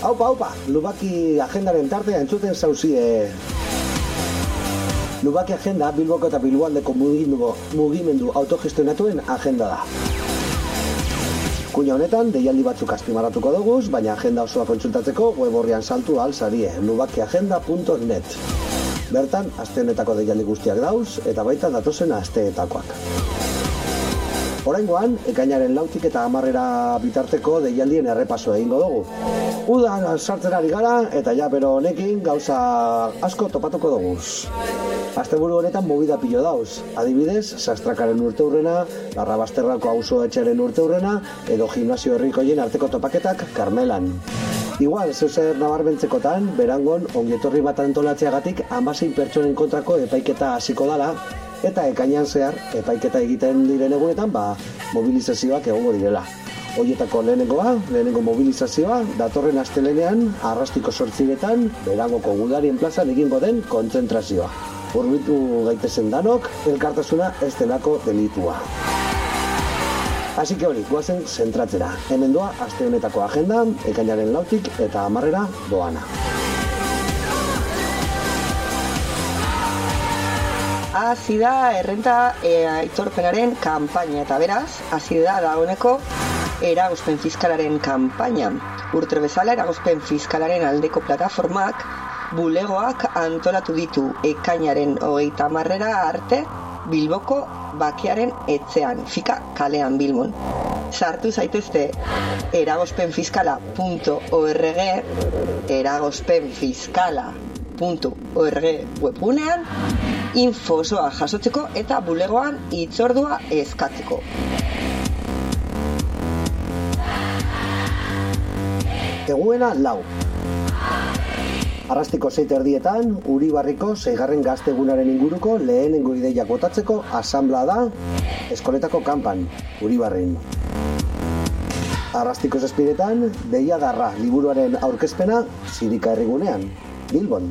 Aupa, Lubaki agendaren tartea entzuten zauzie. Lubaki agenda Bilboko eta Bilboaldeko mugimendu autogestionatuen agenda da. Kuña honetan, deialdi batzuk azpimarratuko duguz, baina agenda osoa kontsultatzeko web orrian saltu alzarie, lubakiagenda.net. Bertan, aste honetako deialdi guztiak dauz, eta baita datozen asteetakoak. Oraingoan, ekainaren 4 eta 10 bitarteko deialdien errepaso egingo dugu. Udan sartzen ari gara, eta ja bero honekin gauza asko topatuko duguz. Asteburu honetan movida pilo dauz. Adibidez, Sastrakaren urteurrena, Larrabasterrako auzo-etxeren urteurrena, edo gimnasio herrikoien arteko topaketak Karmelan. Igual, zeuzer nabarmentzekotan, Berangon ongietorri bat antolatzeagatik 16 pertsonen kontrako epaiketa hasiko dala, eta ekainean zehar, epaiketa egiten diren egunetan, mobilizazioak egongo direla. Hoietako lehenengo mobilizazioa, datorren astelenean, Arrastiko 8etan, Berangoko Gudarien plazan egingo den kontzentrazioa. Hurbildu gaitezen danok, elkartasuna ez delako delitua. Así que hori, guazen zentratzera. Hemen doa, aste honetako agenda, ekainaren 4 eta 10 doana. Hasi da errenta aitorpenaren kanpaina, eta beraz, hasi da dagoeneko eragozpen fiskalaren kanpaina. Urte bezala eragozpen fiskalaren aldeko plataformak bulegoak antolatu ditu ekainaren 30 arte Bilboko Bakearen etxean, Fika kalean Bilbon. Sartu zaitezte eragozpenfiskala.org, eragozpenfiskala.org webgunean, info osoa jasotzeko eta bulegoan hitzordua eskatzeko. Eguena 4. Arrastiko 6:30 Uribarriko 6. gaztegunaren inguruko lehenengo ideiak botatzeko asanblea da eskoletako kanpan, Uribarrin. Arrastiko 7:00 Deiadarra liburuaren aurkezpena Zirika herrigunean, Bilbon.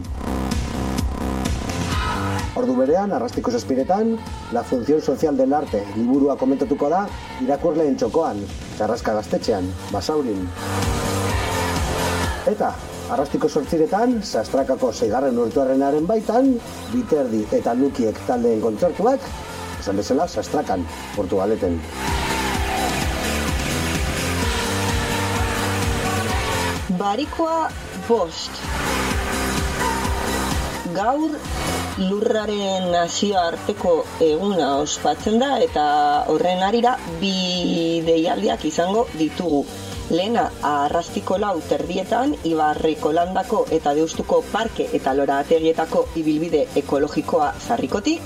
Ordu berean, Arrastiko 7:00 La función social del arte liburua komentatuko da irakurleen txokoan, Karraska gaztetxean, Basaurin. Eta Arrastiko 8etan, Sastrakako 6. urteurrenaren baitan, Biterdi eta Lukiek taldeen kontzertuak, esan bezala Sastrakan, Portugaleten. Barikoa 5. Gaur lurraren nazioarteko eguna ospatzen da, eta horren harira 2 deialdiak izango ditugu. Lehena, Arrastiko 4:00 Ibarriko landako eta Deustuko parke eta lorategietako ibilbide ekologikoa Sarrikotik.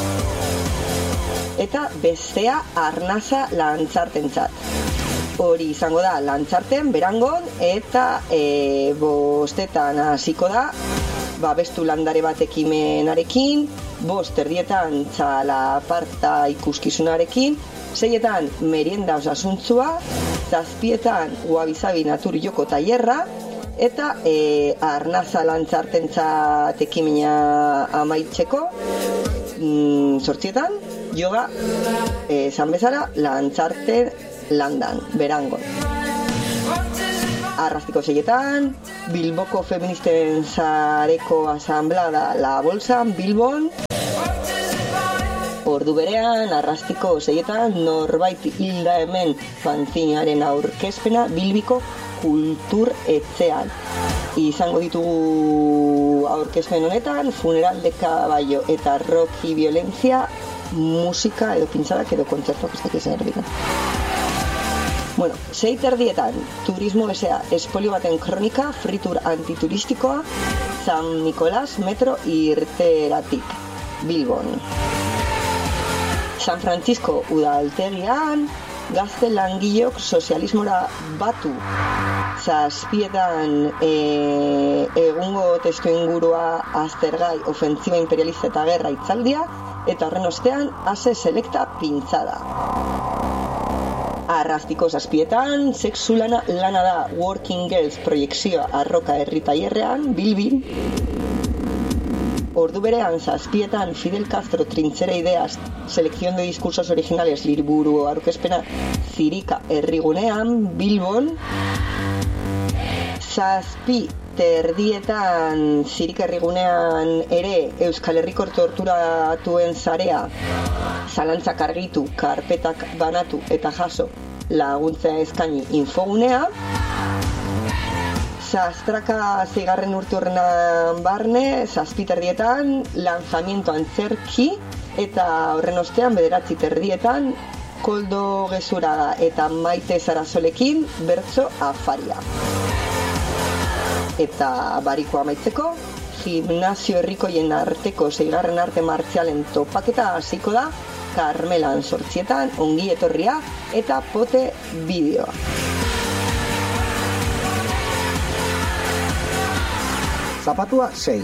Eta bestea Arnasa lantzartentzat. Hori izango da lantzarten Berangon, eta 5:00 hasiko da babestu landare bat ekimenarekin, 5:30 txalaparta ikuskizunarekin, 6:00 merienda osasuntzua, 7:00 Guabizabi natur joko tailerra, eta Arnasa lantzartentzat ekimena amaitzeko 8:00 yoga, esan bezala lantzarte landan, Berangon. Arrastiko 6:00 Bilboko feministen sareko asanblada La Bolsan, Bilbon. Ordu berean, Arrastiko 6:00 norbait hilda hemen fanzinaren aurkezpena Bilbiko kultur etxean. Izango ditugu aurkezpen honetan, funeral de caballo eta rocky violentzia, musika edo pintzadak edo kontzertuak ez dakiz erdikan. Bueno, 6:30 Turismo S.A. espolio baten kronika, fritur antituristikoa, San Nicolás metro irteratik, Bilbon. San Francisco udaltegian, gazte langilok sozialismora batu. 7:00 egungo testu ingurua aztergai, ofensiba imperialista eta gerra hitzaldia, eta horren ostean ase selekta pintzada. Arrastiko 7:00 sexu lana da Working Girls proiekzioa Arroka herritaierrean, Bilbin. Ordu berean 7:00 Fidel Castro trintzera ideas, selección de discursos originales liburu aurkezpena Zirika herrigunean, Bilbon. 7:30 Zirikerrigunean ere Euskal Herriko torturatuen sarea zalantzak argitu, karpetak banatu eta jaso laguntza eskaini infogunea. Sastraka 6. urte horrenan barne 7:30 lanzamiento antzerki eta horren ostean 9:30 Koldo Gezuraga eta Maite Sarasolekin bertso afaria. Eta bariko amaitzeko, gimnasio herrikoien arteko 6. arte martzialen topaketa hasiko da Karmelan 8:00 ongi etorria eta pote bideoa. Zapatua 6.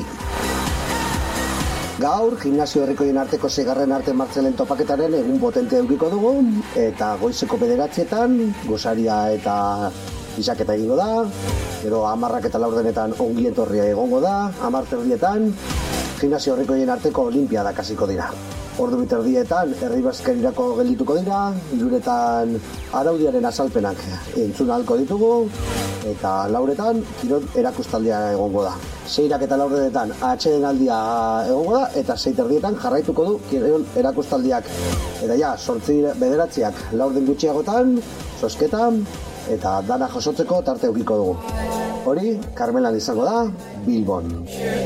Gaur, gimnasio herrikoien arteko 6. arte martzialen topaketaren egun potente edukiko dugu, eta goizeko 9:00 gosaria eta isaketa egingo da, gero 10 eta 4 ongi etorria egongo da, 10:30 gimnasio herrikoien arteko olimpiadak hasiko dira. 2:30 herri bazkarirako geldituko dira, 3 araudiaren azalpenak entzun ahalko ditugu, eta 4 kirol erakustaldea egongo da. 6 eta 4 atsedenaldia egongo da, eta 6:30 jarraituko du kirol erakustaldiak. Eta ja, 9:00 4 gutxiagotan, zozketan, eta dana jasotzeko tarte edukiko dugu. Hori, Karmelan izango da, Bilbon.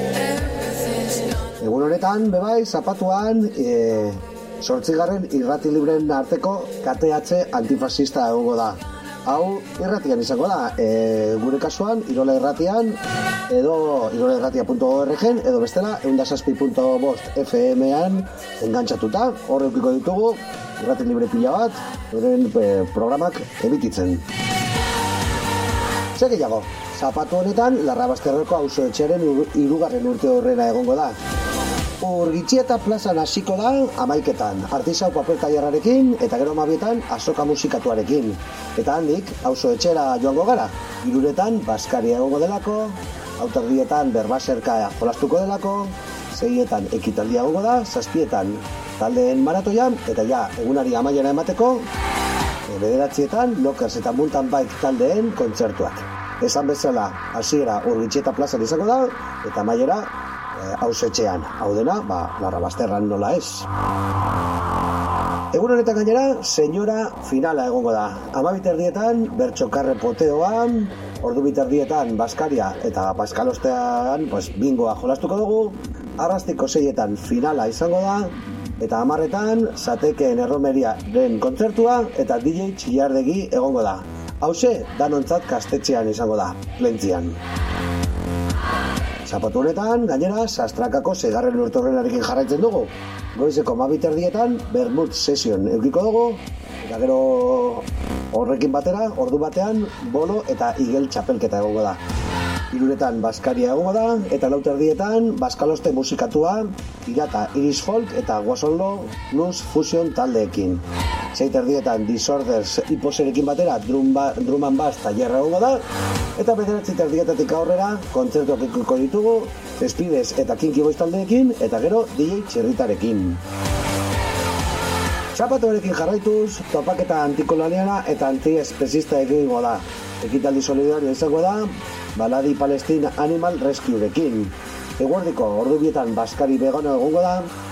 Egun honetan, bebai, zapatuan, 8. irrati libren arteko KTH antifasista egongo da. Hau, irratian izango da, gure kasuan, Irola Irratian, edo irolairratia.org, edo bestela, 107.5 FM-an engantzatuta, hor eukiko ditugu, irrati libre pila bat, euren programak emititzen. Zer gehiago, zapatu honetan, Larrabasterreko auzo etxearen 3. urte horrena egongo da. Urgitxieta plazan hasiko da 11:00, artisau papel tailerrarekin eta gero 12:00 azoka musikatuarekin. Eta handik, auzo etxera joango gara. 3:00 baskaria egongo delako, 4:00 berbaserka jolastuko delako, 6:00 ekitaldia egongo da, 7:00 taldeen maratoia, eta ja, egunari amaiera emateko, 9:00 Lokers eta Mountain Bike taldeen kontzertuak. Esan bezala, hasiera Urgitxieta plazan izango da, eta amaiera auzetxean, hau dena, Larrabasterran nola ez. Egun honetan gainera, senyora finala egongo da. 12:30 bertsokarre poteoan, 2:30 baskaria eta paskalostean bingoa jolastuko dugu, arrastiko 6:00 finala izango da, eta 10:00 zatekeen erromeriaren kontzertua eta DJ Txillardegi egongo da. Hauxe, danontzat kastetxean izango da, Plentzian. Zapatu honetan, gainera, Sastrakako 6. urte horrenarekin jarraitzen dugu. Goizeko 12:30 Bermud Session eukiko dugu, eta gero horrekin batera, ordu batean, bolo eta igel txapelketa egongo da. 3:00 baskaria egongo da, eta 4:30 baskaloste musikatua, Irata, Iris Folk eta Guasonlo Blues Fusion taldeekin. 6:30 Disorders hiposerekin batera drum and bass tailerra egongo da, eta 9:30 aurrera kontzertuak ikuko ditugu, Speedes eta Kinky Boys taldeekin, eta gero DJ Txerritarekin. Zapatuarekin jarraituz, topaketa antikoloniala eta antiespezista egingo da. Ekitaldi solidario izango da, Baladi Palestine Animal Rescuerekin. Eguerdiko 2:00 baskari vegano egongo da,